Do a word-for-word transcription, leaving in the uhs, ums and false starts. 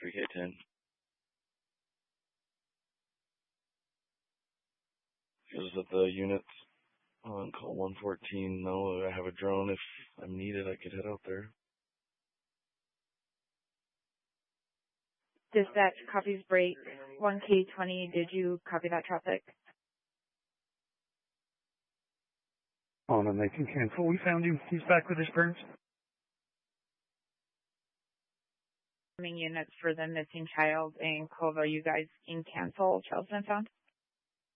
three K ten. Is it the units on call one fourteen? No, I have a drone. If I'm needed, I could head out there. Dispatch, copies break. one K twenty, did you copy that traffic? On and they can cancel. We found you. He's back with his parents. Units for the missing child in Cova, you guys can cancel. Child's been found?